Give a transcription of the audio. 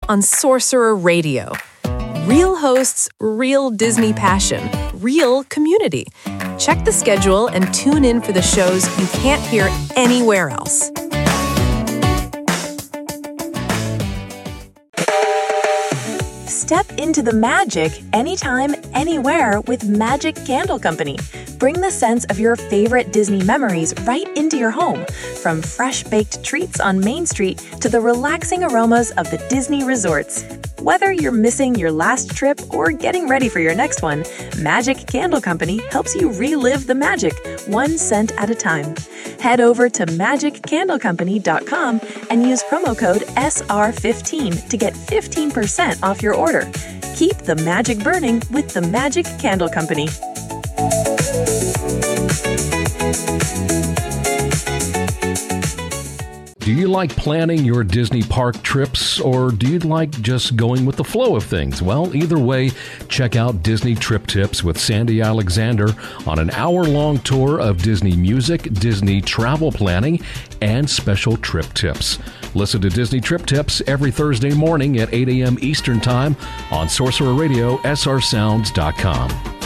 on Sorcerer Radio. Real hosts, real Disney passion, real community. Check the schedule and tune in for the shows you can't hear anywhere else. Step into the magic anytime, anywhere with Magic Candle Company. Bring the sense of your favorite Disney memories right into your home, from fresh-baked treats on Main Street to the relaxing aromas of the Disney resorts. Whether you're missing your last trip or getting ready for your next one, Magic Candle Company helps you relive the magic, 1 cent at a time. Head over to magiccandlecompany.com and use promo code SR15 to get 15% off your order. Keep the magic burning with the Magic Candle Company. Do you like planning your Disney park trips, or do you like just going with the flow of things? Well, either way, check out Disney Trip Tips with Sandy Alexander on an hour-long tour of Disney music, Disney travel planning, and special trip tips. Listen to Disney Trip Tips every Thursday morning at 8 a.m. Eastern Time on Sorcerer Radio, srsounds.com.